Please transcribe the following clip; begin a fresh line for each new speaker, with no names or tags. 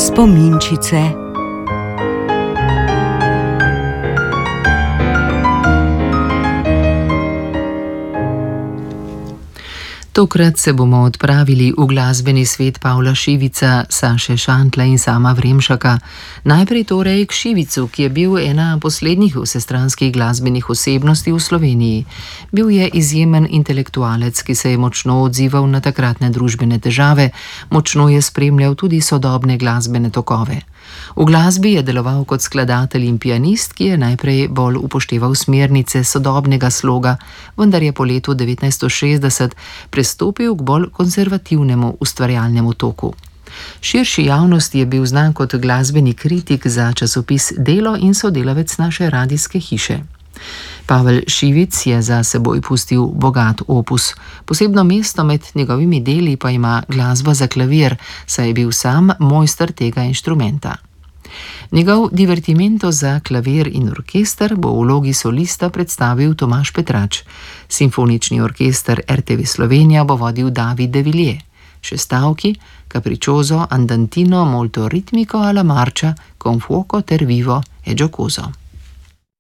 Spominčice. Tokrat se bomo odpravili v glasbeni svet Pavla Šivica, Saše Šantla in Sama Vremšaka. Najprej torej k Šivicu, ki je bil ena poslednjih vsestranskih glasbenih osebnosti v Sloveniji. Bil je izjemen intelektualec, ki se je močno odzival na takratne družbene težave, močno je spremljal tudi sodobne glasbene tokove. V glasbi je deloval kot skladatelj in pianist, ki je najprej bolj upošteval smernice sodobnega sloga, vendar je po letu 1960 prestopil k bolj konservativnemu ustvarjalnemu toku. Širši javnosti je bil znan kot glasbeni kritik za časopis Delo in sodelavec naše radijske hiše. Pavel Šivic je za seboj pustil bogat opus. Posebno mesto med njegovimi deli pa ima glasba za klavir, saj je bil sam mojster tega inštrumenta. Njegov divertimento za klavir in orkester bo v vlogi solista predstavil Tomaž Petrač. Simfonični orkester RTV Slovenija bo vodil David de Villiers. Še stavki, capriccioso, andantino, molto ritmico alla marcia, con fuoco ter vivo e giocoso.